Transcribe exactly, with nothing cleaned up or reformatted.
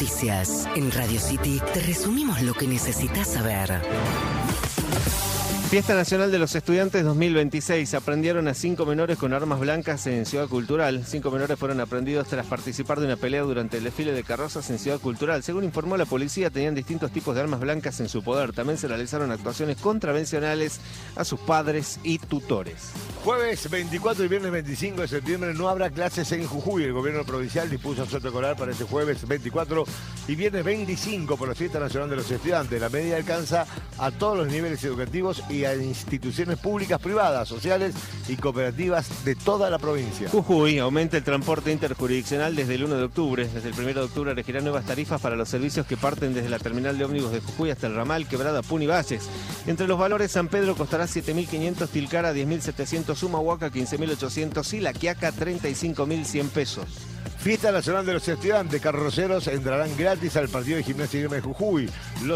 Noticias. En Radio City te resumimos lo que necesitas saber. Fiesta Nacional de los Estudiantes dos mil veintiséis. Aprendieron a cinco menores con armas blancas en Ciudad Cultural. Cinco menores fueron aprendidos tras participar de una pelea durante el desfile de carrozas en Ciudad Cultural. Según informó la policía, tenían distintos tipos de armas blancas en su poder. También se realizaron actuaciones contravencionales a sus padres y tutores. Jueves veinticuatro y viernes veinticinco de septiembre no habrá clases en Jujuy. El gobierno provincial dispuso asueto escolar para este jueves veinticuatro y viernes veinticinco por la Fiesta Nacional de los Estudiantes. La medida alcanza a todos los niveles educativos y a instituciones públicas, privadas, sociales y cooperativas de toda la provincia. Jujuy aumenta el transporte interjurisdiccional desde el uno de octubre. Desde el primero de octubre regirán nuevas tarifas para los servicios que parten desde la terminal de ómnibus de Jujuy hasta el ramal Quebrada Puni Valles. Entre los valores, San Pedro costará siete mil quinientos, Tilcara diez mil setecientos, Humahuaca quince mil ochocientos y La Quiaca treinta y cinco mil cien pesos. Fiesta Nacional de los Estudiantes. Carroceros entrarán gratis al partido de Gimnasia y Grima de Jujuy. Los